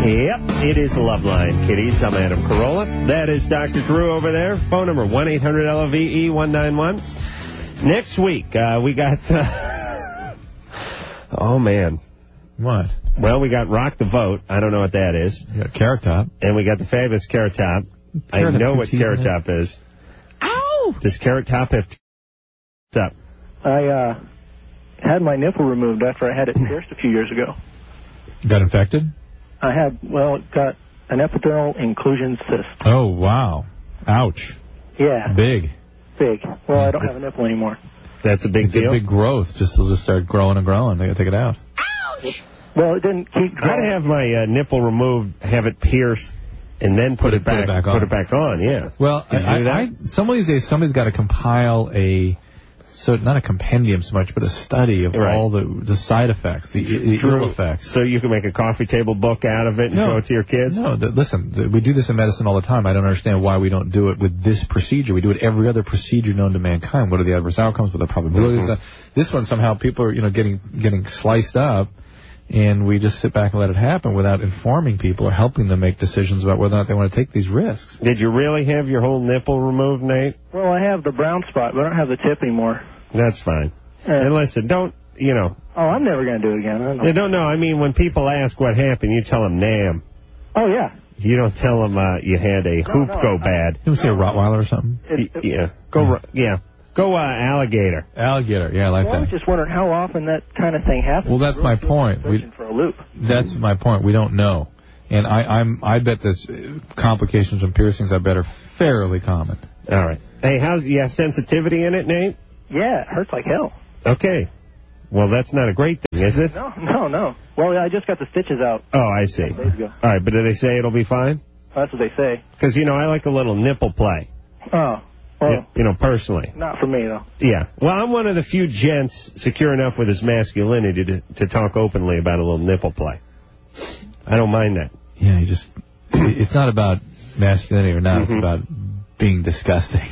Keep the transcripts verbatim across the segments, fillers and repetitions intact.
Yep, it is Loveline, kiddies. I'm Adam Carolla. That is Doctor Drew over there. Phone number one eight hundred L O V E one nine one. Next week, uh, we got... Uh, oh, man. What? Well, we got Rock the Vote. I don't know what that is. You got Carrot Top. And we got the fabulous Carrot Top. Carrot I know what teeth Carrot Top is. Ow! Does Carrot Top have... What's up? I uh, had my nipple removed after I had it pierced a few years ago. Got infected? I had, well, it got an epidermal inclusion cyst. Oh, wow. Ouch. Yeah. Big. Big. Well, I don't have a nipple anymore. That's a big it's deal? It's a big growth. Just It'll just start growing and growing. They got to take it out. Ouch! Well, it didn't keep growing. I'd have my uh, nipple removed, have it pierced, and then put, put it, back, put it back on. Put it back on, yeah. Well, I, I, I, some of these days, somebody's got to compile a... So not a compendium so much, but a study of right. all the the side effects, the, the ill effects. So you can make a coffee table book out of it and no, show it to your kids? No, the, listen, the, we do this in medicine all the time. I don't understand why we don't do it with this procedure. We do it every other procedure known to mankind. What are the adverse outcomes? What are the probabilities? Mm-hmm. This one, somehow, people are you know getting getting sliced up, and we just sit back and let it happen without informing people or helping them make decisions about whether or not they want to take these risks. Did you really have your whole nipple removed, Nate? Well, I have the brown spot, but I don't have the tip anymore. That's fine. Uh, and listen, don't, you know. Oh, I'm never going to do it again. I don't know. They don't know. I mean, when people ask what happened, you tell them, Nam. Oh, yeah. You don't tell them uh, you had a no, hoop no, go I, bad. You want to see a Rottweiler or something? It, it, yeah. Go, yeah. Go uh, alligator. Alligator, yeah, I like well, that. I was just wondering how often that kind of thing happens. Well, that's my point. We, for a loop. That's my point. We don't know. And I, I'm, I bet this complications from piercings, I bet, are fairly common. All right. Hey, how's you have sensitivity in it, Nate? Yeah, it hurts like hell. Okay. Well, that's not a great thing, is it? No, no, no. Well, I just got the stitches out. Oh, I see. Days ago. All right, but do they say it'll be fine? That's what they say. Because, you know, I like a little nipple play. Oh, well. You, you know, personally. Not for me, though. Yeah. Well, I'm one of the few gents secure enough with his masculinity to, to talk openly about a little nipple play. I don't mind that. Yeah, you just... It's not about masculinity or not. Mm-hmm. It's about being disgusting.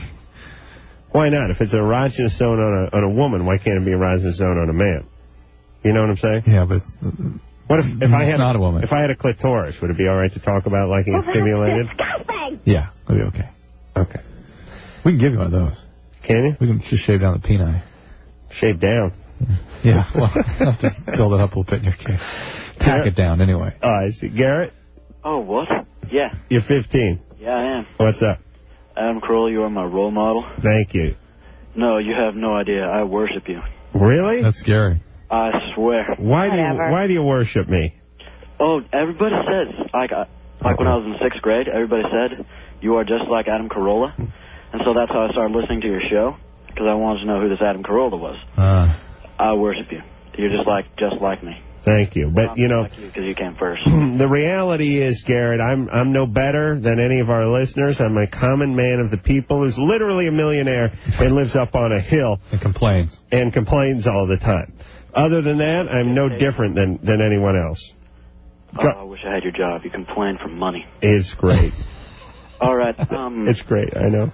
Why not? If it's an erogenous zone on a on a woman, why can't it be an erogenous zone on a man? You know what I'm saying? Yeah, but it's, what if if I had not a woman? If I had a clitoris, would it be all right to talk about liking it stimulated? Yeah, it'll be okay. Okay. We can give you one of those. Can you? We can just shave down the peni. Shave down? Yeah. Well, I'll have to build it up a little bit in your case. Tack it down anyway. Oh, I see. Garrett? Oh, what? Yeah. You're fifteen. Yeah, I am. What's up? Adam Carolla, you are my role model. Thank you. No, you have no idea. I worship you. Really? That's scary. I swear. Why Whatever. do you Why do you worship me? Oh, everybody says, like, uh, like when I was in sixth grade, everybody said, you are just like Adam Carolla. And so that's how I started listening to your show, because I wanted to know who this Adam Carolla was. Uh. I worship you. You're just like, just like me. Thank you. But, you know, because like you, you came first. The reality is, Garrett, I'm I'm no better than any of our listeners. I'm a common man of the people who's literally a millionaire and lives up on a hill. And complains. And complains all the time. Other than that, I'm no different than, than anyone else. Oh, I wish I had your job. You complain for money. It's great. All right. Um, it's great, I know.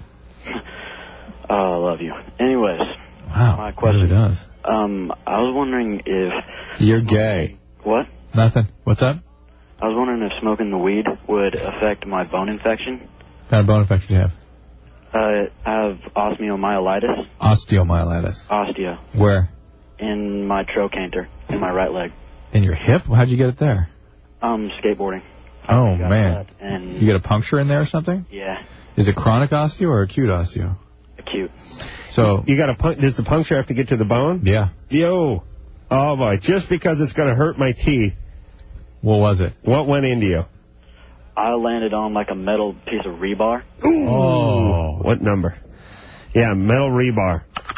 Oh, I love you. Anyways. Wow, my question. It really does. Um, I was wondering if... You're gay. What? Nothing. What's up? I was wondering if smoking the weed would affect my bone infection. What kind of bone infection do you have? Uh, I have osteomyelitis. Osteomyelitis. Osteo. Where? In my trochanter, in my right leg. In your hip? How'd you get it there? Um, skateboarding. Oh, man. And you get a puncture in there or something? Yeah. Is it chronic osteo or acute osteo? Acute. So you got a pun does the puncture have to get to the bone? Yeah. Yo. Oh, boy. Just because it's going to hurt my teeth. What was it? What went into you? I landed on like a metal piece of rebar. Ooh. Oh. What number? Yeah, metal rebar.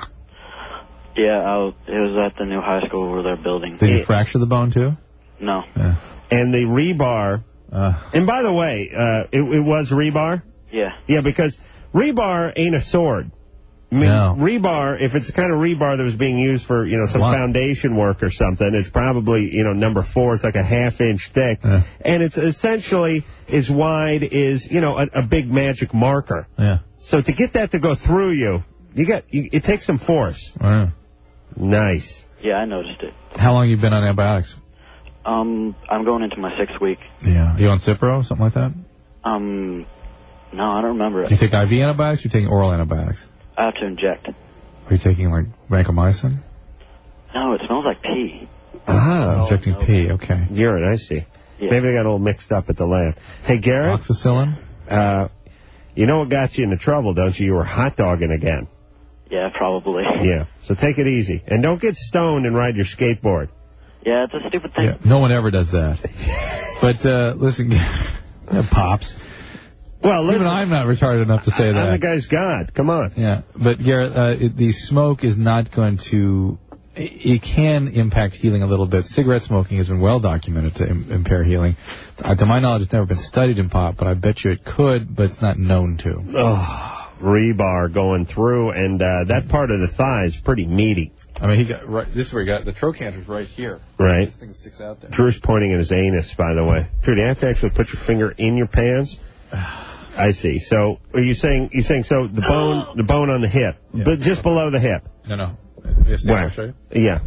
Yeah, I was, it was at the new high school where they're building. Did you it, fracture the bone, too? No. Yeah. And the rebar... Uh. And by the way, uh, it, it was rebar? Yeah. Yeah, because rebar ain't a sword. I mean, no. rebar, if it's the kind of rebar that was being used for, you know, some what? foundation work or something, it's probably, you know, number four. It's like a half inch thick. Yeah. And it's essentially as wide as, you know, a, a big magic marker. Yeah. So to get that to go through you, you got, you, it takes some force. Wow. Nice. Yeah, I noticed it. How long you been on antibiotics? Um, I'm going into my sixth week. Yeah. You on Cipro, something like that? Um, no, I don't remember it. Do you take I V antibiotics or you taking oral antibiotics? I have to inject. Are you taking, like, vancomycin? No, it smells like pee. Ah. Injecting no. pee, okay. Urine, I see. Yeah. Maybe they got all mixed up at the lab. Hey, Garrett. Amoxicillin? Uh, you know what got you into trouble, don't you? You were hot dogging again. Yeah, probably. Yeah. So take it easy. And don't get stoned and ride your skateboard. Yeah, it's a stupid thing. Yeah, no one ever does that. But, uh, listen, Pops. Well, listen. Even I'm not retarded enough to say that. I'm the guy's God. Come on. Yeah. But, Garrett, uh, it, the smoke is not going to... It can impact healing a little bit. Cigarette smoking has been well documented to im impair healing. Uh, to my knowledge, it's never been studied in pop, but I bet you it could, but it's not known to. Oh, rebar going through, and uh, that part of the thigh is pretty meaty. I mean, he got right. This is where he got the trochanter's right here. Right. This thing sticks out there. Drew's pointing at his anus, by the way. Drew, do you have to actually put your finger in your pants? I see. So are you saying you saying so the bone the bone on the hip, Yeah. but just below the hip? No, no. Yes, Where? I'll show you. Yeah.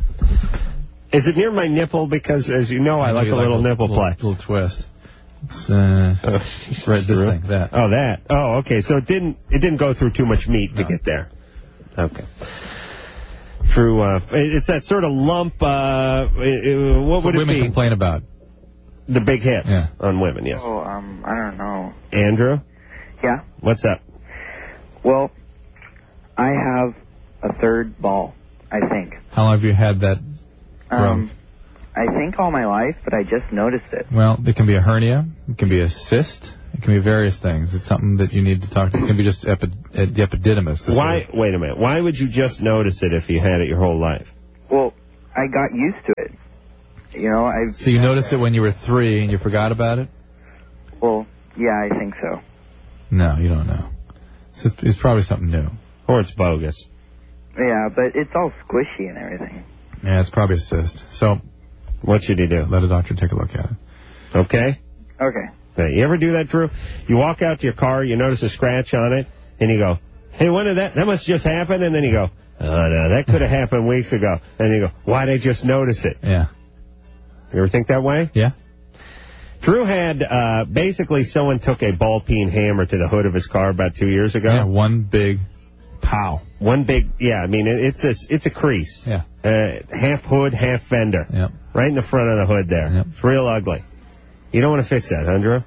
Is it near my nipple? Because as you know, I like a little like nipple little, play. Little twist. It's uh, Oh, right. This Drew. thing. That. Oh, that. Oh, okay. So it didn't it didn't go through too much meat No. to get there. Okay. Through uh, it's that sort of lump. Uh, it, what would what it women be? complain about. The big hips Yeah. on women. Yes. Oh, um, I don't know. Andrew, Yeah. what's up? Well, I have a third ball, I think. How long have you had that growth? Um, I think all my life, but I just noticed it. Well, it can be a hernia. It can be a cyst. It can be various things. It's something that you need to talk to. It can be just epi uh, the epididymis. the Why? sort Wait a minute. Why would you just notice it if you had it your whole life? Well, I got used to it. You know, I. of- So you noticed it when you were three and you forgot about it? Well, yeah, I think so. No, you don't know. It's, just, it's probably something new. Or it's bogus. Yeah, but it's all squishy and everything. Yeah, it's probably a cyst. So What should you do? let a doctor take a look at it. Okay? Okay. Okay. You ever do that, Drew? You walk out to your car, you notice a scratch on it, and you go, hey, when did that? That must just happen. And then you go, oh, no, that could have happened weeks ago. And you go, why'd I just notice it? Yeah. You ever think that way? Yeah? Drew had, uh, basically someone took a ball-peen hammer to the hood of his car about two years ago. Yeah, one big pow. One big, yeah, I mean, it, it's a, it's a crease. Yeah. Uh, half hood, half fender. Yeah. Right in the front of the hood there. Yep. It's real ugly. You don't want to fix that, huh, Drew?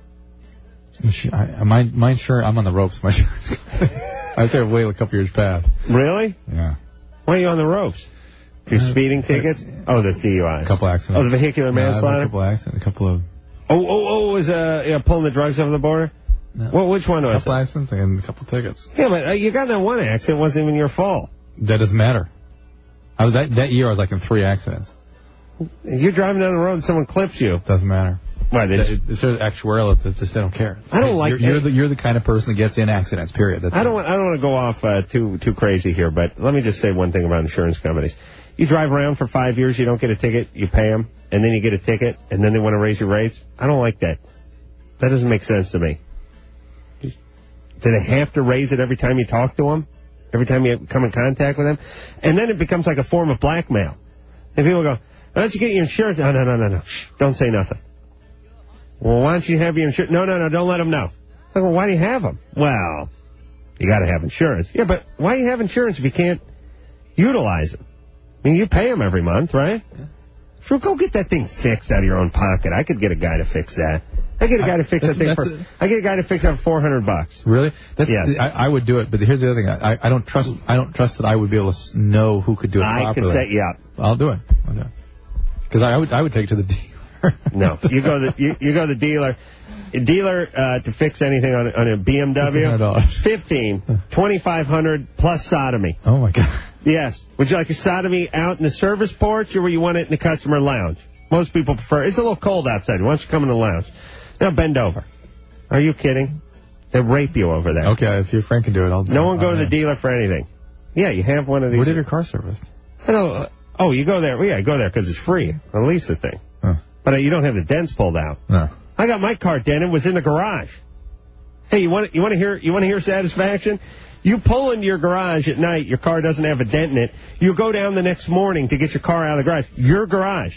I, my, my insurance, I'm on the ropes. My insurance. I have to wait a couple years past. Really? Yeah. Why are you on the ropes? Your Uh, speeding tickets? Oh, that's D U Is. A couple accidents. Oh, the vehicular Yeah, I had manslaughter? a couple accidents. A couple of... Oh, oh, oh, was uh, yeah, pulling the drugs over the border? No. Well, which one A was couple it? accidents and a couple tickets. Yeah, but uh, you got in that one accident. It wasn't even your fault. That doesn't matter. I was that, that year I was like in three accidents. You're driving down the road and someone clips you. Doesn't matter. Why, they It- It's sort of actuarial. It's just they don't care. I don't like You're, you're, that. the, you're the kind of person that gets in accidents, period. That's I don't it. want, I don't want to go off uh, too too crazy here, but let me just say one thing about insurance companies. You drive around for five years, you don't get a ticket, you pay them, and then you get a ticket, and then they want to raise your rates. I don't like that. That doesn't make sense to me. Do they have to raise it every time you talk to them? Every time you come in contact with them? And then it becomes like a form of blackmail. And people go, why don't you get your insurance? No, no, no, no, no. Shh, don't say nothing. Well, why don't you have your insurance? No, no, no, don't let them know. I go, why do you have them? Well, you got to have insurance. Yeah, but why do you have insurance if you can't utilize them? I mean, you pay them every month, right? Yeah. Sure, go get that thing fixed out of your own pocket. I could get a guy to fix that. I get a guy to fix that thing for. A, I get a guy to fix that for four hundred bucks. Really? That's, yes. I, I would do it, but here's the other thing. I, I don't trust. I don't trust that I would be able to know who could do it I properly. could set you up. I'll do it. I'll do it. Because I would. I would take it to the dealer. No, you go the you, you go the dealer. A dealer uh, to fix anything on, on a B M W. Fifteen, twenty-five hundred plus sodomy. Oh my God. Yes. Would you like your sodomy out in the service porch, or would you want it in the customer lounge? Most people prefer. It's a little cold outside. Why don't you come in the lounge? Now bend over. Are you kidding? They'll rape you over there. Okay, if your friend can do it, I'll do it. No one go to the yeah. dealer for anything. Yeah, you have one of these. Where did your car service? I don't. Oh, you go there. Yeah, go there because it's free. At least the thing. Huh. But uh, you don't have the dents pulled out. No. I got my car dented. It was in the garage. Hey, you want you want to hear you want to hear satisfaction? You pull into your garage at night. Your car doesn't have a dent in it. You go down the next morning to get your car out of the garage. Your garage.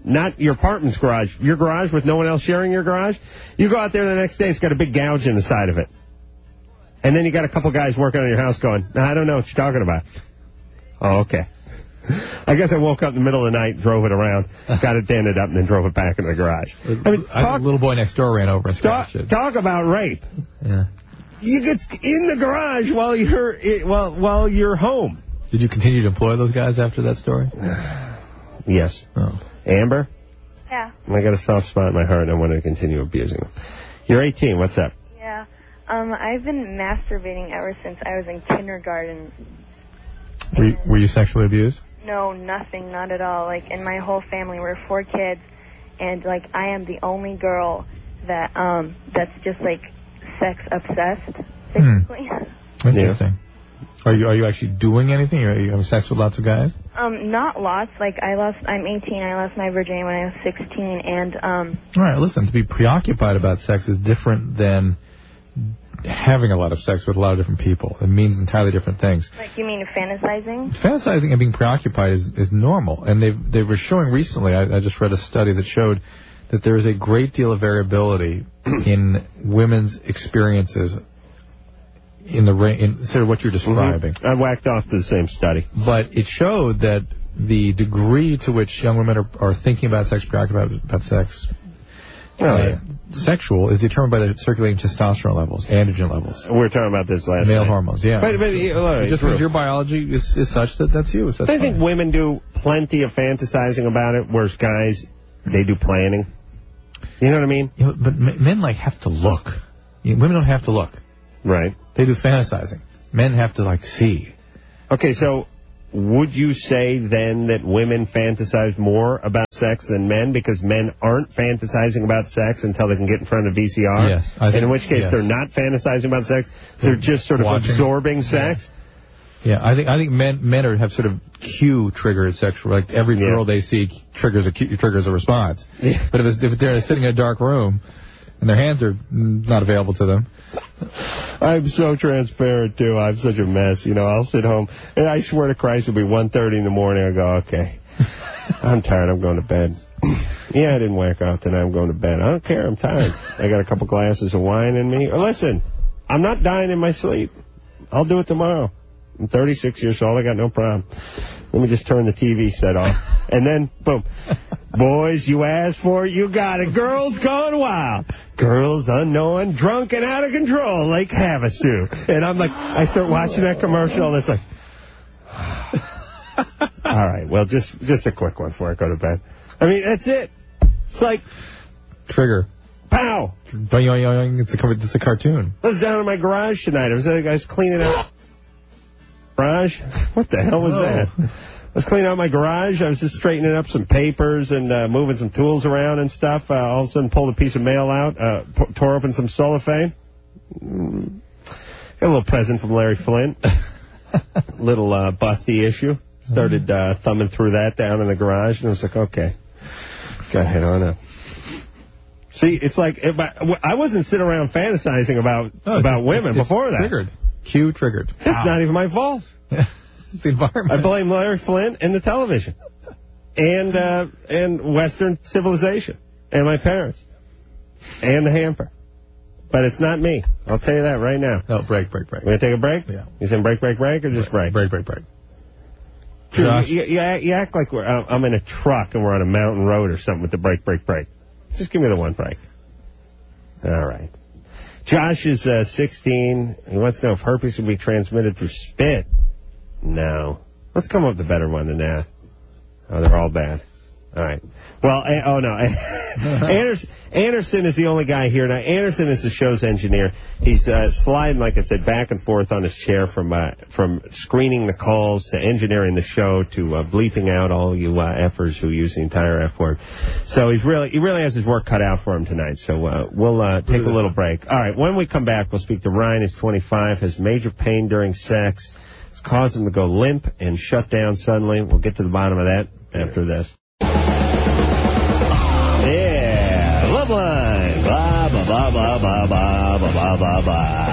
not your apartment's garage, your garage with no one else sharing your garage, you go out there the next day, it's got a big gouge in the side of it. And then you got a couple guys working on your house going, I don't know what you're talking about. Oh, okay. I guess I woke up in the middle of the night, drove it around, got it dented up, and then drove it back into the garage. I mean, talk, a little boy next door ran over and talk, scratched it. Talk about rape. Yeah. You get in the garage while you're while while you're home. Did you continue to employ those guys after that story? Yes. Oh. Amber? Yeah. I got a soft spot in my heart, and I want to continue abusing them. You're eighteen. What's up? Yeah. Um, I've been masturbating ever since I was in kindergarten. Were you, were you sexually abused? No, nothing, not at all. Like, in my whole family, we're four kids, and, like, I am the only girl that, um, that's just, like, sex-obsessed, basically. Hmm. Interesting. Are you are you actually doing anything? Are you having sex with lots of guys? Um, not lots. Like, I lost, I'm eighteen, I lost my virginity when I was sixteen, and, um... All right, listen, to be preoccupied about sex is different than having a lot of sex with a lot of different people. It means entirely different things. Like, you mean fantasizing? Fantasizing and being preoccupied is, is normal. And they they were showing recently, I, I just read a study that showed that there is a great deal of variability in women's experiences in the in sort of what you're describing. Mm-hmm. I whacked off to the same study. But it showed that the degree to which young women are, are thinking about sex, preoccupied about sex, Oh, uh, yeah. sexual, is determined by the circulating testosterone levels, androgen levels. We were talking about this last Male night. hormones, yeah. But, but, look, it just means your biology is, is such that that's you. So that's I think women do plenty of fantasizing about it, whereas guys, they do planning. You know what I mean? You know, but men, like, have to look. You know, women don't have to look. Right. They do fantasizing. Men have to, like, see. Okay, so would you say then that women fantasize more about sex than men because men aren't fantasizing about sex until they can get in front of the V C R? Yes. I think, and in which case yes. they're not fantasizing about sex. They're just sort of Watching. absorbing sex. Yeah. yeah, I think I think men men are, have sort of cue triggered sexual. Like every Yeah. girl they see triggers a cue, triggers a response. Yeah. But if it's, if they're sitting in a dark room and their hands are not available to them. I'm so transparent, too. I'm such a mess. You know, I'll sit home, and I swear to Christ, it'll be one thirty in the morning. I go, okay, I'm tired. I'm going to bed. Yeah, I didn't whack out tonight. I'm going to bed. I don't care. I'm tired. I got a couple glasses of wine in me. Listen, I'm not dying in my sleep. I'll do it tomorrow. I'm thirty-six years old. I got no problem. Let me just turn the T V set off. And then, boom. Boys, you asked for it, you got it. Girls gone wild. Girls unknown, drunk and out of control, like Havasu. And I'm like, I start watching that commercial, and it's like, all right, well, just just a quick one before I go to bed. I mean, that's it. It's like... Trigger. Pow! It's a, it's a cartoon. I was down in my garage tonight. I was, I was cleaning out... Garage? What the hell was Whoa. that? I was cleaning out my garage. I was just straightening up some papers and uh, moving some tools around and stuff. Uh, all of a sudden, pulled a piece of mail out, uh, p- tore open some cellophane. Mm. Got a little present from Larry Flint. Little uh, busty issue. Started uh, thumbing through that down in the garage, and I was like, okay, gotta head on up. See, it's like if I, I wasn't sitting around fantasizing about oh, about it's, women it's before that. Triggered. Cue triggered. It's wow. not even my fault. It's the environment. I blame Larry Flint and the television, and uh, and Western civilization, and my parents, and the hamper. But it's not me. I'll tell you that right now. No, break, break, break. We're going to take a break? Yeah. You saying break, break, break, or just break? Break, break, break. Drew, you, you, you act like we're, I'm in a truck and we're on a mountain road or something with the break, break, break. Just give me the one break. All right. Josh is uh, sixteen. He wants to know if herpes can be transmitted through spit. No. Let's come up with a better one than that. Oh, they're all bad. All right. Well, uh, oh, no. Anderson, Anderson is the only guy here. Now, Anderson is the show's engineer. He's uh, sliding, like I said, back and forth on his chair from uh, from screening the calls to engineering the show to uh, bleeping out all you uh, effers who use the entire F word. So he's really he really has his work cut out for him tonight. So uh, we'll uh, take a little break. All right. When we come back, we'll speak to Ryan. He's twenty-five, has major pain during sex. It's caused him to go limp and shut down suddenly. We'll get to the bottom of that after this. Yeah, Love Line, blah, blah, blah, blah, blah, blah, blah, blah, blah,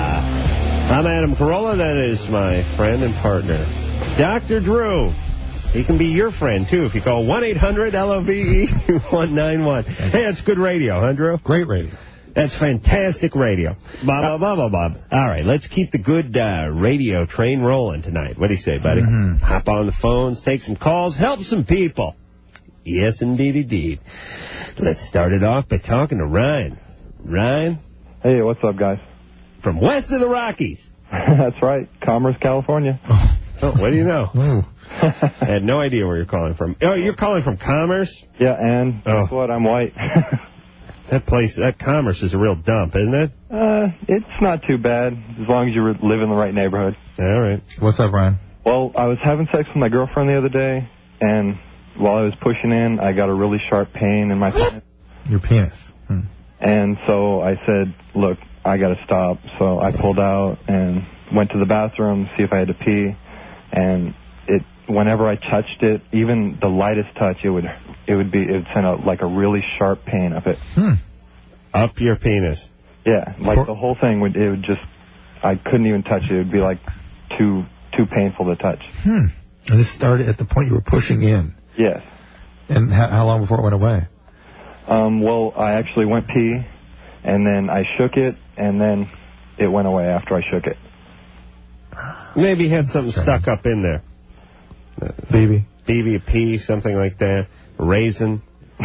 blah. I'm Adam Carolla. That is my friend and partner, Doctor Drew. He can be your friend, too, if you call one eight hundred L O V E one nine one. Hey, that's good radio, huh, Drew? Great radio. That's fantastic radio. Bob, Bob, Bob, Bob. All right, let's keep the good uh, radio train rolling tonight. What do you say, buddy? Mm-hmm. Hop on the phones, take some calls, help some people. Yes, indeed, indeed. Let's start it off by talking to Ryan. Ryan? Hey, what's up, guys? From west of the Rockies. That's right, Commerce, California. Oh, what do you know? Ooh. I had no idea where you're calling from. Oh, you're calling from Commerce? Yeah, and guess Oh. what? I'm white. That place, that Commerce is a real dump, isn't it? uh, it's not too bad, as long as you live in the right neighborhood. All right. What's up, Ryan? Well, I was having sex with my girlfriend the other day, and while I was pushing in, I got a really sharp pain in my penis. Your penis. Hmm. And so I said, look, I got to stop. So I pulled out and went to the bathroom, see if I had to pee. And it, whenever I touched it, even the lightest touch, it would, it would be, it would send out like a really sharp pain up it. Hmm. Up your penis. Yeah, like the whole thing would, it would just, I couldn't even touch it. It would be like too, too painful to touch. Hmm. And this started at the point you were pushing in. Yes. And how, how long before it went away? Um, well, I actually went pee, and then I shook it, and then it went away after I shook it. Maybe you had something stuck up in there. B B? B B, a pea, something like that. A raisin.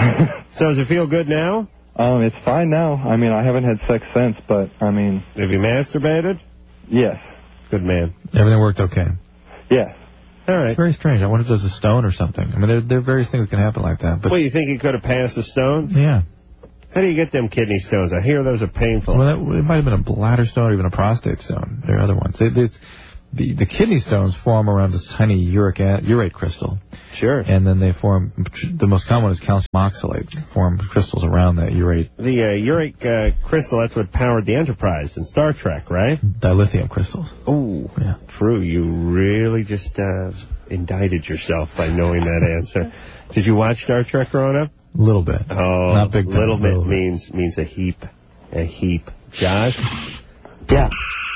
So does it feel good now? Um, it's fine now. I mean, I haven't had sex since, but, I mean... Have you masturbated? Yes. Good man. Everything worked okay? Yes. All right. It's very strange. I wonder if there's a stone or something. I mean, there, there are various things that can happen like that. But Well, you think you could have passed a stone? yeah. How do you get them kidney stones? I hear those are painful. Well, that, it might have been a bladder stone or even a prostate stone. There are other ones. It, it's, the, the kidney stones form around this tiny uric a, urate crystal. Sure. And then they form, the most common one is calcium oxalate, form crystals around that urate. The uh, uric uh, crystal, that's what powered the Enterprise in Star Trek, right? Dilithium crystals. Oh, Yeah. true. You really just uh, indicted yourself by knowing that answer. Did you watch Star Trek growing up? A little bit. Oh, Not big time, little bit little bit. means means a heap. A heap. Josh? Yeah.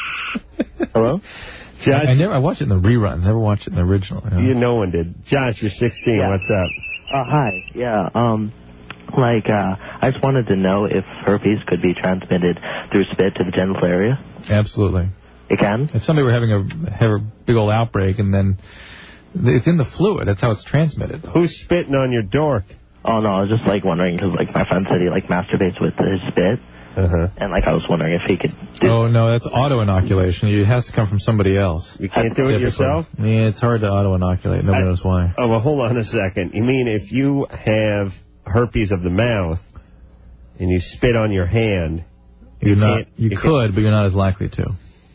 Hello? Josh, I, I never. I watched it in the reruns. Never watched it in the original. You know? you no one did. Josh, you're sixteen. Yeah. What's up? Uh, hi. Yeah. Um, like, uh, I just wanted to know if herpes could be transmitted through spit to the genital area. Absolutely. It can? If somebody were having a have a big old outbreak and then it's in the fluid, that's how it's transmitted. Who's spitting on your dork? Oh, no, I was just, like, wondering, because, like, my friend said he, like, masturbates with his spit. Uh-huh. And, like, I was wondering if he could do... Oh, no, that's auto-inoculation. It has to come from somebody else. You can't do it Typically. yourself? Yeah, it's hard to auto-inoculate. Nobody I- knows why. Oh, well, hold on a second. You mean if you have herpes of the mouth and you spit on your hand, You're you not. can't- You you could, but you're not as likely to.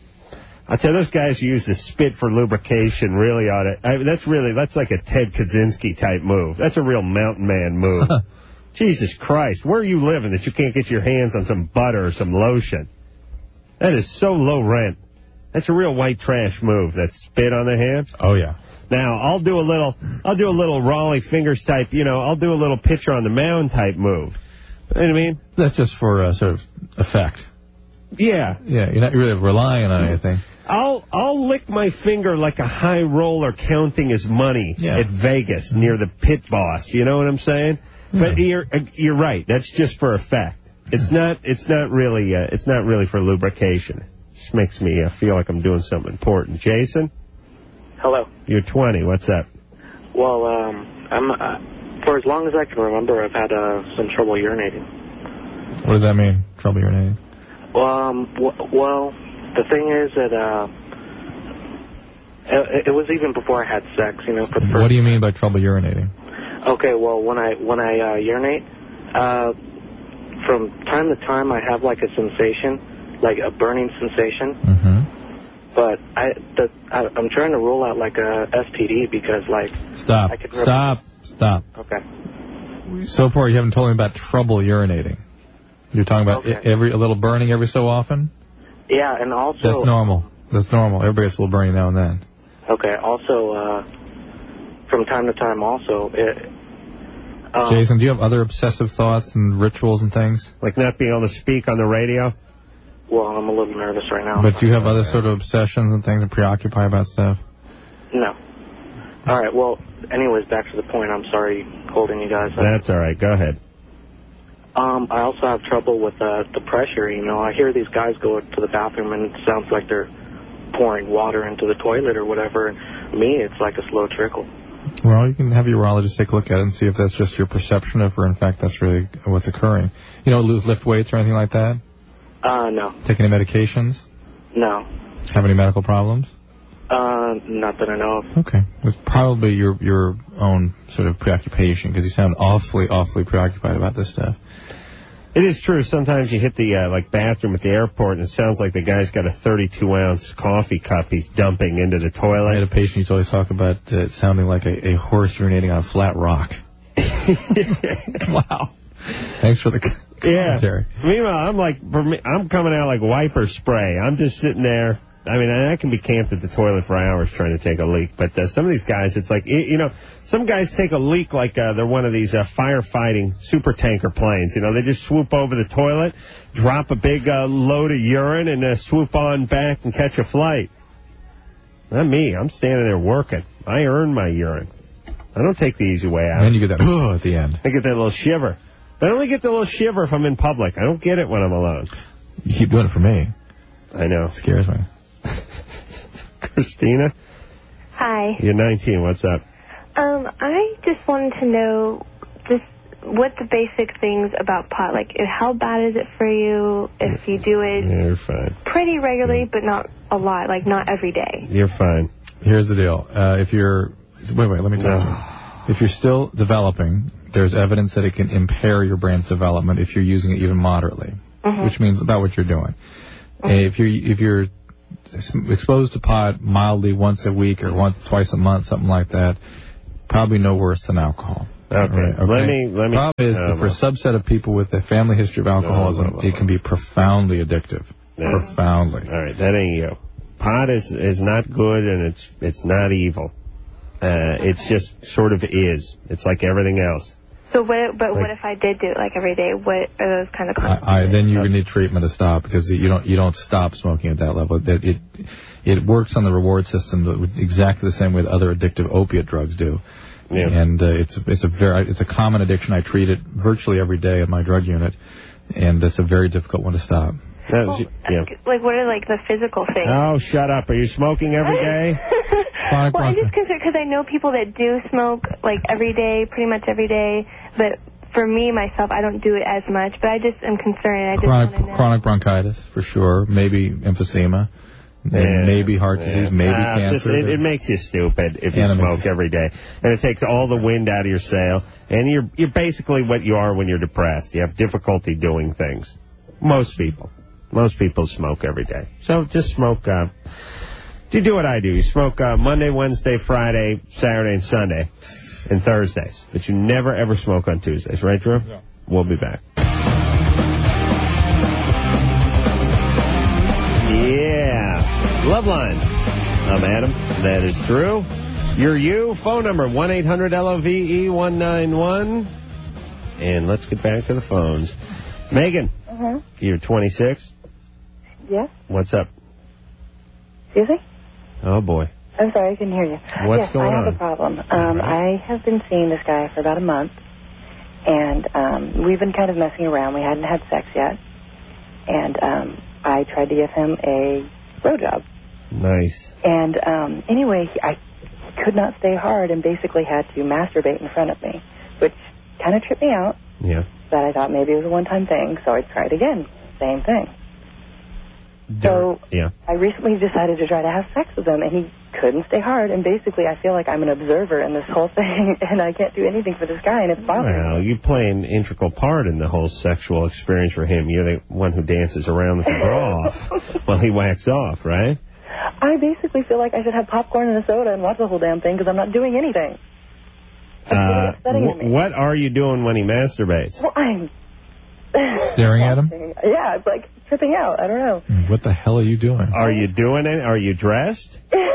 I tell you, those guys who use the spit for lubrication really ought to... I, that's really, that's like a Ted Kaczynski type move. That's a real mountain man move. Jesus Christ, where are you living that you can't get your hands on some butter or some lotion? That is so low rent. That's a real white trash move, that spit on the hand. Oh, yeah. Now, I'll do a little, I'll do a little Raleigh Fingers type, you know, I'll do a little pitcher on the mound type move. You know what I mean? That's just for uh, sort of effect. Yeah. Yeah, you're not really relying on anything. I'll I'll lick my finger like a high roller counting his money Yeah. at Vegas near the pit boss. You know what I'm saying? Yeah. But you're you're right. That's just for effect. It's not it's not really uh, it's not really for lubrication. It just makes me uh, feel like I'm doing something important. Jason, Hello. you're twenty. What's up? Well, um, I'm uh, for as long as I can remember, I've had uh, some trouble urinating. What does that mean, trouble urinating? Well, um, w- well, the thing is that uh, it, it was even before I had sex. You know, for the first. What do you mean by trouble urinating? Okay, well, when I when I uh, urinate, uh, from time to time I have like a sensation, like a burning sensation. Mm-hmm. But I, the, I I'm trying to rule out like a S T D because like. Stop. I could rem- Stop. Stop. Okay. So far, you haven't told me about trouble urinating. You're talking about Okay. I- every a little burning every so often? Yeah, and also. That's normal. That's normal. Everybody gets a little burning now and then. Okay. Also, uh, from time to time, also it. Um, Jason, do you have other obsessive thoughts and rituals and things? Like not being able to speak on the radio? Well, I'm a little nervous right now. But you have other sort of obsessions and things and preoccupy about stuff? No. All right, well, anyways, back to the point. I'm sorry holding you guys up. That's all right. Go ahead. Um, I also have trouble with uh, the pressure. You know, I hear these guys go to the bathroom and it sounds like they're pouring water into the toilet or whatever. Me, it's like a slow trickle. Well, you can have your urologist take a look at it and see if that's just your perception of, or in fact that's really what's occurring. You don't lose lift weights or anything like that? Uh, no. Take any medications? No. Have any medical problems? Uh, not that I know of. Okay. It's probably your your own sort of preoccupation, because you sound awfully, awfully preoccupied about this stuff. It is true. Sometimes you hit the uh, like bathroom at the airport, and it sounds like the guy's got a thirty-two ounce coffee cup he's dumping into the toilet. I had a patient used to always talk about uh, it sounding like a, a horse urinating on a flat rock. Wow. Thanks for the commentary. Yeah. Meanwhile, I'm like, for me, I'm coming out like wiper spray. I'm just sitting there. I mean, I can be camped at the toilet for hours trying to take a leak, but uh, some of these guys, it's like, you know, some guys take a leak like uh, they're one of these uh, firefighting super tanker planes. You know, they just swoop over the toilet, drop a big uh, load of urine, and uh, swoop on back and catch a flight. Not me. I'm standing there working. I earn my urine. I don't take the easy way out. And then you get that, oh, at the end. I get that little shiver. But I only get the little shiver if I'm in public. I don't get it when I'm alone. You keep doing it for me. I know. It scares me. Christina? Hi. You're nineteen. What's up? Um, I just wanted to know just what the basic things about pot, like how bad is it for you if you do it yeah, you're fine. pretty regularly, but not a lot, like not every day? You're fine. Here's the deal. Uh, if you're... Wait, wait, let me tell you. If you're still developing, there's evidence that it can impair your brain's development if you're using it even moderately, mm-hmm. which means about what you're doing. Mm-hmm. If you're, if you're exposed to pot mildly once a week or once, twice a month, something like that, probably no worse than alcohol. Okay. Right, okay. Let me, let me. The problem is uh, that for a subset of people with a family history of alcoholism, no, it can be profoundly addictive. Yeah. Profoundly. All right, that ain't you. Pot is is not good, and it's it's not evil. Uh, it's just sort of is. It's like everything else. So what? But like, what if I did do it like every day? What are those kind of consequences? I, I, then you need treatment to stop, because you don't you don't stop smoking at that level. That it it works on the reward system exactly the same way that other addictive opiate drugs do. Yeah. And uh, it's it's a very it's a common addiction. I treat it virtually every day at my drug unit, and it's a very difficult one to stop. Well, yeah. Like, what are, like, the physical things? Oh, shut up. Are you smoking every day? Well, I'm just concerned because I know people that do smoke, like, every day, pretty much every day. But for me, myself, I don't do it as much. But I just am concerned. I just chronic, want to know. Chronic bronchitis, for sure. Maybe emphysema. Yeah. Maybe heart disease. Yeah. Maybe uh, cancer. Just, it, it makes you stupid if you smoke every day. And it takes all the wind out of your sail. And you're, you're basically what you are when you're depressed. You have difficulty doing things. Most people. Most people smoke every day. So just smoke. Uh, you do what I do. You smoke uh, Monday, Wednesday, Friday, Saturday, and Sunday, and Thursdays. But you never, ever smoke on Tuesdays. Right, Drew? Yeah. We'll be back. Yeah. Loveline. I'm Adam. That is Drew. You're you. Phone number one eight hundred L O V E one nine one. And let's get back to the phones. Megan. Uh-huh. You're twenty-six? Yes. What's up? Excuse me? Oh, boy. I'm sorry, I couldn't hear you. What's yes, going on? I have a problem. Um, right. I have been seeing this guy for about a month, and um, we've been kind of messing around. We hadn't had sex yet, and um, I tried to give him a blowjob. Nice. And um, anyway, he, I could not stay hard and basically had to masturbate in front of me, which kind of tripped me out. Yeah. But I thought maybe it was a one-time thing, so I tried again. Same thing. So yeah. I recently decided to try to have sex with him, and he couldn't stay hard. And basically, I feel like I'm an observer in this whole thing, and I can't do anything for this guy, and it's bothering me. Well, you play an integral part in the whole sexual experience for him. You're the one who dances around the bra while he whacks off, right? I basically feel like I should have popcorn and a soda and watch the whole damn thing because I'm not doing anything. Uh, w- what are you doing when he masturbates? Well, I'm... Staring at him? Yeah, it's like tripping out. I don't know. What the hell are you doing? Are you doing it? Are you dressed?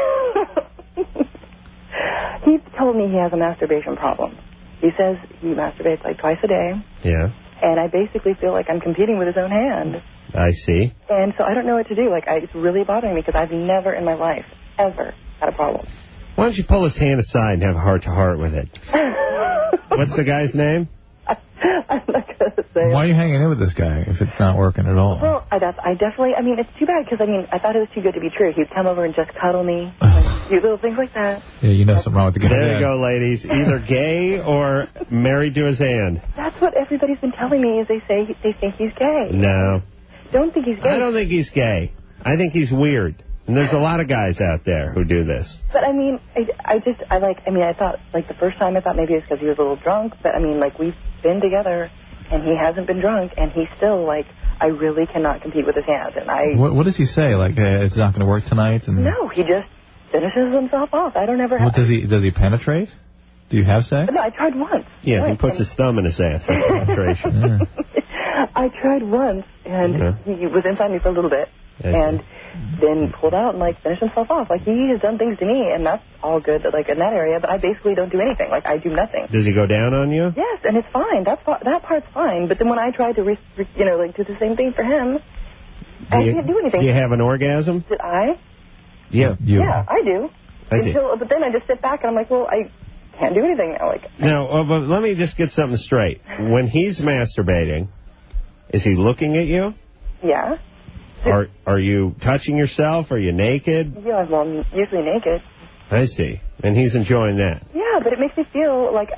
He told me he has a masturbation problem. He says he masturbates like twice a day. Yeah. And I basically feel like I'm competing with his own hand. I see. And so I don't know what to do. Like, I, it's really bothering me because I've never in my life, ever, had a problem. Why don't you pull his hand aside and have a heart-to-heart with it? What's the guy's name? I'm not going to say. Why are you hanging in with this guy if it's not working at all? Well, I, def I definitely, I mean, it's too bad because, I mean, I thought it was too good to be true. He'd come over and just cuddle me, like, do little things like that. Yeah, you know something wrong with the guy. There you go, ladies. Either gay or married to his hand. That's what everybody's been telling me is they say he, they think he's gay. No. Don't think he's gay. I don't think he's gay. I think he's weird. And there's a lot of guys out there who do this. But, I mean, I, I just, I like, I mean, I thought, like, the first time I thought maybe it was because he was a little drunk. But, I mean, like, we've been together, and he hasn't been drunk, and he's still, like, I really cannot compete with his hand. And I... What, what does he say? Like, uh, it's not going to work tonight? And No, he just finishes himself off. I don't ever have... What, does he, does he penetrate? Do you have sex? No, I tried once. Yeah, right. he puts and... his thumb in his ass. That's penetration. Yeah. I tried once, and Yeah. he was inside me for a little bit, and then pulled out and, like, finished himself off. Like, he has done things to me, and that's all good, like, in that area, but I basically don't do anything. Like, I do nothing. Does he go down on you? Yes, and it's fine. That's That part's fine. But then when I tried to, re re you know, like, do the same thing for him, Do I you, can't do anything. Do you have an orgasm? Did I? Yeah. You. Yeah, I do. I see. Until, but then I just sit back, and I'm like, well, I can't do anything now. Like, Now, uh, but let me just get something straight. When he's masturbating, is he looking at you? yeah. Are are you touching yourself? Are you naked? Yeah, well, I'm usually naked. I see. And he's enjoying that. Yeah, but it makes me feel like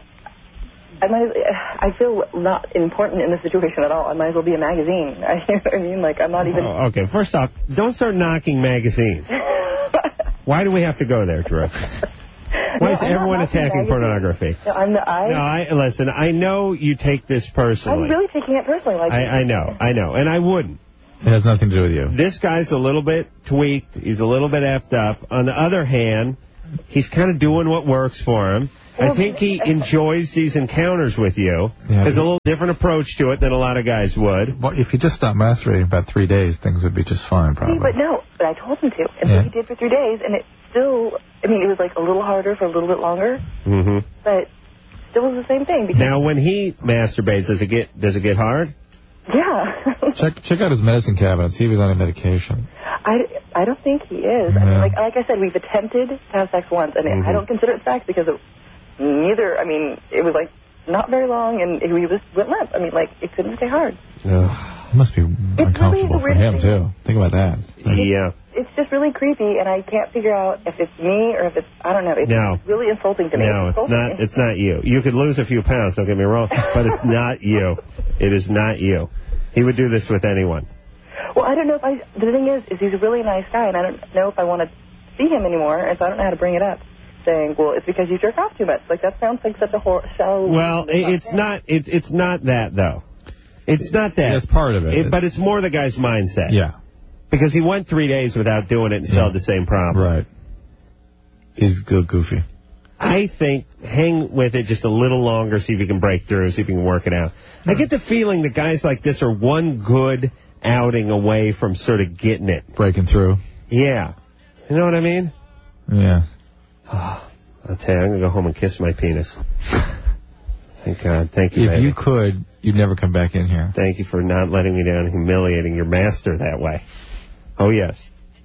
I might. I feel not important in this situation at all. I might as well be a magazine. I, you know what I mean? Like, I'm not even... Oh, okay, first off, don't start knocking magazines. Why do we have to go there, Drew? Why is No, I'm not everyone knocking attacking magazines. pornography? No, I'm the, I, No, I listen, I know you take this personally. I'm really taking it personally. Like, I, I know, I know, and I wouldn't. It has nothing to do with you. This guy's a little bit tweaked. He's a little bit effed up. On the other hand, he's kind of doing what works for him. I think he enjoys these encounters with you. Yeah. There's a little different approach to it than a lot of guys would. Well, if you just stopped masturbating about three days, things would be just fine, probably. See, but no, but I told him to. And Yeah. so he did for three days, and it still, I mean, it was like a little harder for a little bit longer, Mm-hmm. but still was the same thing. Because, Now, when he masturbates, does it get does it get hard? yeah. check check out his medicine cabinet, see if he's on any medication. I, I don't think he is. I mean, Yeah. like like I said, we've attempted to have sex once, and Mhm. I don't consider it sex because it, neither, I mean, it was like not very long, and we just went limp. I mean, like, it couldn't stay hard. It must be uncomfortable for weird him, thing. too. Think about that. Yeah. It's just really creepy, and I can't figure out if it's me or if it's, I don't know. It's No. really insulting to me. No, it's insulting. not. It's not you. You could lose a few pounds. Don't get me wrong, but it's not you. It is not you. He would do this with anyone. Well, I don't know if I, the thing is, is he's a really nice guy, and I don't know if I want to see him anymore, and so I don't know how to bring it up. Saying, well, it's because you jerk off too much. Like, that sounds like such a hor- shallow... Well, it, it's not. It, it's not that though. It's not that. That's part of it. it. But it's more the guy's mindset. Yeah. Because he went three days without doing it and still Yeah. had the same problem. Right. He's good, goofy. I think hang with it just a little longer, see if you can break through, see if you can work it out. I get the feeling that guys like this are one good outing away from sort of getting it. Breaking through. Yeah. You know what I mean? Yeah. Oh, I'll tell you, I'm going to go home and kiss my penis. Thank God. Thank you, If baby. you could, you'd never come back in here. Thank you for not letting me down and humiliating your master that way. Oh, yes.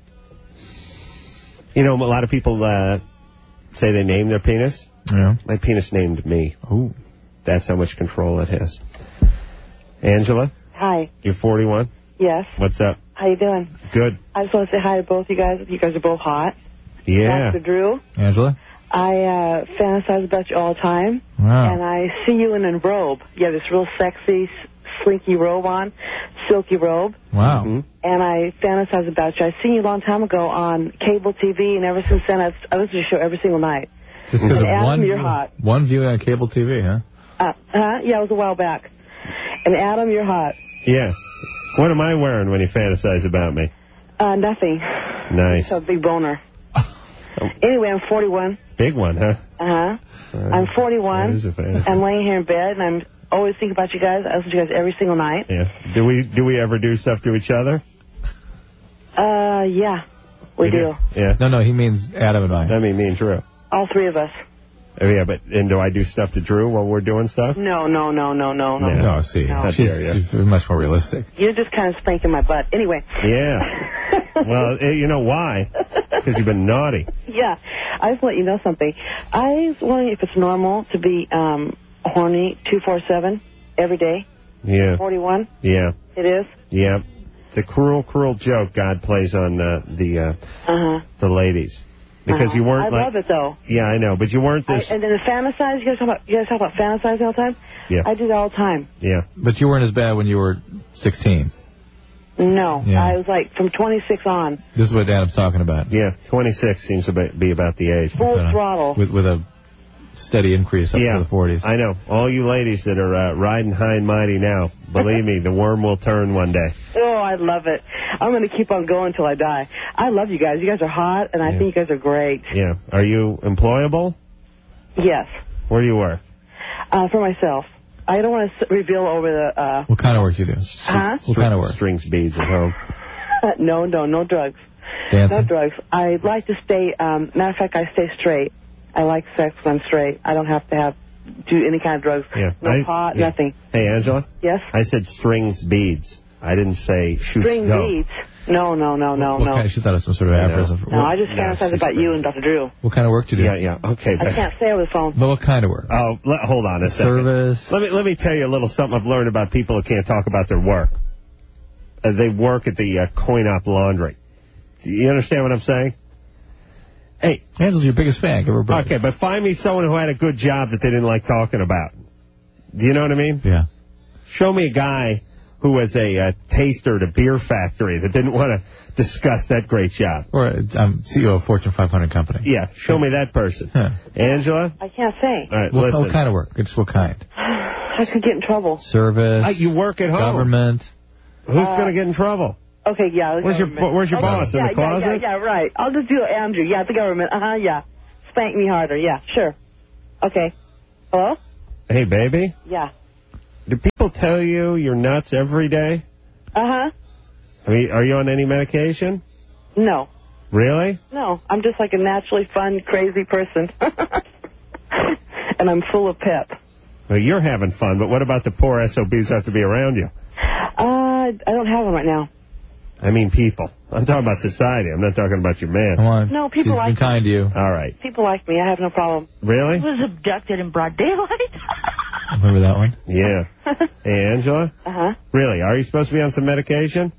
You know, a lot of people uh, say they name their penis. Yeah. My penis named me. Ooh. That's how much control it has. Angela, Hi. you're forty-one. Yes. What's up? How you doing? Good. I just want to say hi to both you guys. You guys are both hot. Yeah. Doctor Drew, Angela? I uh, fantasize about you all the time. Wow. And I see you in a robe. You have this real sexy, s- slinky robe on, silky robe. Wow. Mhm. And I fantasize about you. I seen you a long time ago on cable T V, and ever since then, I've, I listen to your show every single night. Just because of And Adam, one, you're view, hot. one viewing on cable T V, huh? Uh, huh? Yeah, it was a while back. And Adam, you're hot. Yeah. What am I wearing when you fantasize about me? Uh, nothing. Nice. It's a big boner. Anyway, I'm forty-one. Big one, huh? Uh-huh. I'm That forty-one. is a fantasy. I'm laying here in bed, and I'm always thinking about you guys. I listen to you guys every single night. Yeah. Do we do we ever do stuff to each other? Uh, yeah, we do. Yeah. No, no, he means Adam and I. I mean, me and Drew. All three of us. Oh, yeah, but and do I do stuff to Drew while we're doing stuff? No, no, no, no, no, no. No, see, No. she's, she's much more realistic. You're just kind of spanking my butt. Anyway. Yeah. Well, eh, you know why? Because you've been naughty. Yeah. I just want you to know something. I was wondering if it's normal to be um, horny two forty-seven every day. Yeah. forty-one? Yeah. It is? Yeah. It's a cruel, cruel joke God plays on uh, the uh, Uh-huh. the ladies. Because uh-huh. you weren't I like... love it, though. Yeah, I know, but you weren't this... I, and then the fantasize, you guys, talk about, you guys talk about fantasizing all the time? Yeah. I do that all the time. Yeah. But you weren't as bad when you were sixteen. No. Yeah. I was like from twenty-six on. This is what Adam's talking about. Yeah, twenty-six seems to be- be about the age. Full With, uh, throttle. With, with a steady increase up Yeah. to the forties. I know. All you ladies that are uh, riding high and mighty now, believe me, the worm will turn one day. Oh, I love it. I'm going to keep on going until I die. I love you guys. You guys are hot, and I Yeah. think you guys are great. Yeah. Are you employable? Yes. Where do you work? Uh, for myself. I don't want to s- reveal over the... Uh, What kind of work do you do? huh? What kind of work? Strings, beads at home. no, no, no drugs. Dancing? No drugs. I like to stay... Um, matter of fact, I stay straight. I like sex when I'm straight. I don't have to have do any kind of drugs. Yeah. No I- pot, yeah. nothing. Hey, Angela? Yes? I said strings, beads. I didn't say shoot String go. beads. No, no, no, no, what no. kind of, she thought it was some sort of I know. aphorism. For, No, what, I just No, fantasize she's about you crazy. and Doctor Drew. what kind of work do you do? Yeah, yeah. Okay. I but- can't say over the phone. But what kind of work? Oh, let, hold on a second. Service? Let me let me tell you a little something I've learned about people who can't talk about their work. Uh, they work at the uh, coin-op laundry. Do you understand what I'm saying? Hey, Angela's your biggest fan. Give her a break. okay, but find me someone who had a good job that they didn't like talking about. Do you know what I mean? Yeah. Show me a guy who was a uh, taster at a beer factory that didn't want to discuss that great job. Or I'm C E O of a Fortune five hundred company. Yeah, show me that person. Huh. Angela? I can't say. All right, What, listen. what kind of work? Just what kind? I could get in trouble. Service? Uh, you work at home. Government? Who's Uh, going to get in trouble? Okay, yeah. the Where's your government. Where's your Okay, boss? In yeah, the closet? Yeah, yeah, yeah, right. I'll just do Andrew. Yeah, the government. Uh-huh, yeah. Spank me harder. Yeah, sure. Okay. Hello? Hey, baby. Yeah. Do people tell you you're nuts every day? Uh-huh. I mean, are you on any medication? No. Really? No. I'm just like a naturally fun, crazy person. And I'm full of pep. Well, you're having fun, but what about the poor S O Bs who have to be around you? Uh, I don't have them right now. I mean people. I'm talking about society. I'm not talking about your man. Come on. No, people She's like been kind to you. All right. People like me. I have no problem. Really? was abducted in broad daylight. Remember that one? Yeah. Hey, Angela? Uh-huh. Really? Are you supposed to be on some medication?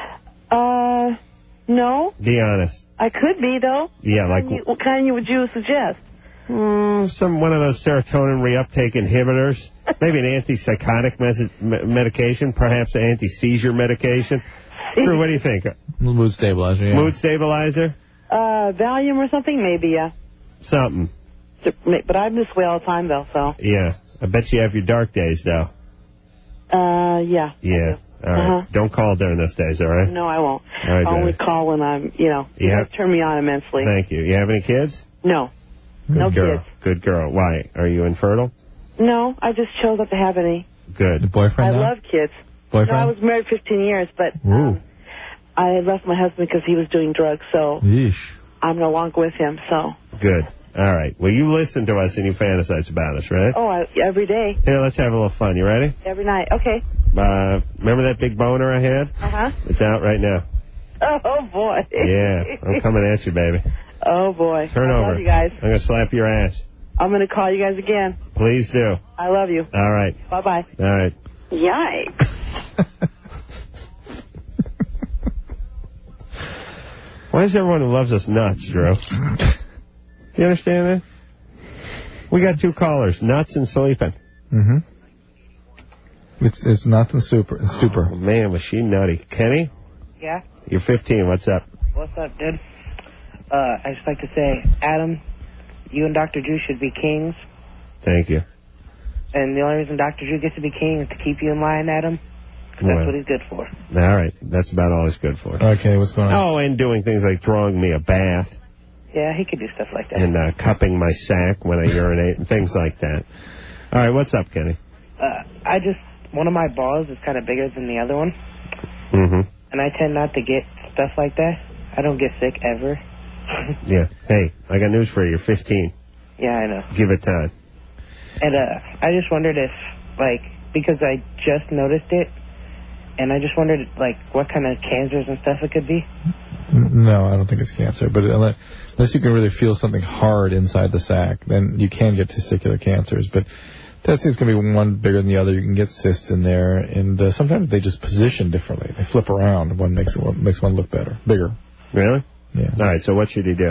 Uh, no. Be honest. I could be, though. Yeah, like... What kind, what kind would you suggest? Mm, some one of those serotonin reuptake inhibitors. Maybe an antipsychotic mes- me- medication. Perhaps an anti-seizure medication. Drew, what do you think? Mood stabilizer, yeah. Mood stabilizer? Uh, Valium or something? Maybe, yeah. Something. But I'm this way all the time, though, so. Yeah. I bet you have your dark days, though. Uh, yeah. Yeah. All right. Uh-huh. Don't call during those days, all right? No, I won't. All right, I only baby. call when I'm, you know, You you have- turn me on immensely. Thank you. You have any kids? No. Good No girl. kids. Good girl. Why? Are you infertile? No, I just chose not to have any. Good. The boyfriend I now? love kids. Boyfriend? No, I was married fifteen years, but Ooh. um, I left my husband because he was doing drugs, so Yeesh. I'm no longer with him, so. Good. All right. Well, you listen to us and you fantasize about us, right? Oh, I, every day, Here, let's have a little fun. You ready? every night. Okay. Uh, remember that big boner I had? Uh-huh. It's out right now. Oh, boy. Yeah. I'm coming at you, baby. Oh, boy. Turn I over. love you guys. I'm going to slap your ass. I'm going to call you guys again. Please do. I love you. All right. Bye-bye. All right. Yikes. Why is everyone who loves us nuts, Drew? You understand that? We got two callers, nuts and sleeping. Mm-hmm. It's it's nothing super. It's super. Oh, man, was she nutty. Kenny? Yeah? You're fifteen. What's up? What's up, dude? Uh, I just like to say, Adam, you and Doctor Drew should be kings. Thank you. And the only reason Doctor Drew gets to be king is to keep you in line, Adam. Because Well. that's what he's good for. All right. That's about all he's good for. Okay, what's going on? Oh, and doing things like drawing me a bath Yeah, he could do stuff like that. and uh, cupping my sack when I urinate and things like that. All right. What's up, Kenny? Uh, I just, one of my balls is kind of bigger than the other one. Mm-hmm. And I tend not to get stuff like that. I don't get sick ever. Yeah. Hey, I got news for you. You're fifteen. Yeah, I know. Give it time. And uh, I just wondered if, like, because I just noticed it, and I just wondered, like, what kind of cancers and stuff it could be. No, I don't think it's cancer. But unless, unless you can really feel something hard inside the sac, then you can get testicular cancers. But testing is going to be one bigger than the other. You can get cysts in there. And uh, sometimes they just position differently. They flip around. One makes, one makes one look better, bigger. Really? Yeah. All right, so what should he do?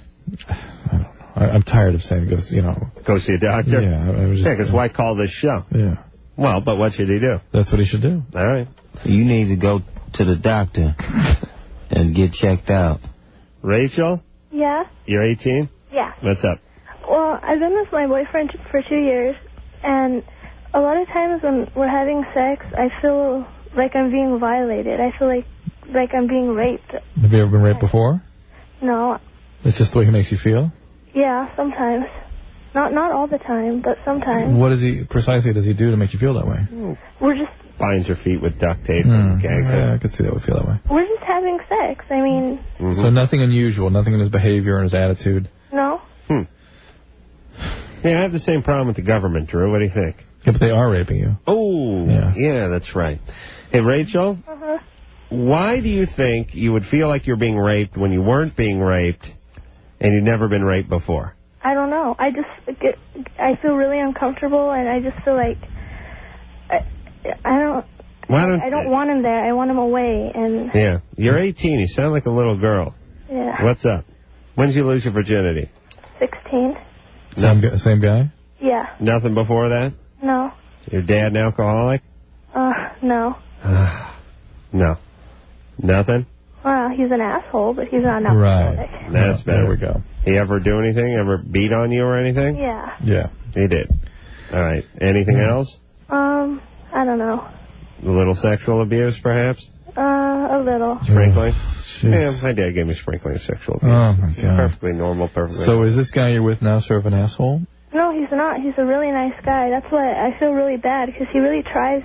I don't know. I, I'm tired of saying, goes, you know. Go see a doctor? Yeah. I, I was just, yeah, because uh, why call this show? Yeah. Well, but what should he do? That's what he should do. All right. You need to go to the doctor and get checked out. Rachel? Yeah? You're eighteen? Yeah. What's up? Well, I've been with my boyfriend for two years, and a lot of times when we're having sex, I feel like I'm being violated. I feel like like I'm being raped. Have you ever been raped before? No. It's just the way he makes you feel? Yeah, sometimes. Not not all the time, but sometimes. What does he precisely does he do to make you feel that way? We're just binds your feet with duct tape mm, and gags. Yeah, I could see that would feel that way. We're just having sex. I mean. Mm-hmm. So nothing unusual, nothing in his behavior and his attitude. No. Hmm. Yeah, I have the same problem with the government, Drew. What do you think? Yeah, but they are raping you. Oh, yeah, yeah that's right. Hey, Rachel. Uh huh. Why do you think you would feel like you're being raped when you weren't being raped, and you'd never been raped before? I don't know. I just get, I feel really uncomfortable, and I just feel like I, I don't. Why don't I don't want him there. I want him away. And yeah, you're eighteen. You sound like a little girl. Yeah. What's up? When did you lose your virginity? Sixteen. Same gu same guy? Yeah. Nothing before that? No. Your dad an alcoholic? Uh, no. No. Nothing? Well, he's an asshole, but he's not an alcoholic. Right. That's better. There we go. He ever do anything? Ever beat on you or anything? Yeah. Yeah. He did. All right. Anything Mm. else? Um, I don't know. A little sexual abuse, perhaps? Uh, a little. Sprinkling? Oh, yeah, my dad gave me sprinkling sexual abuse. Oh, my God. Perfectly normal, perfectly So normal. is this guy you're with now sort of an asshole? No, he's not. He's a really nice guy. That's why I feel really bad, because he really tries